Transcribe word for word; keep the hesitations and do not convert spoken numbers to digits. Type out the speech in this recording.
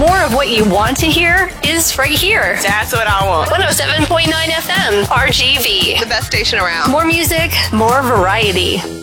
More of what you want to hear is right here. That's what I want. one oh seven point nine F M, R G V. The best station around. More music, more variety.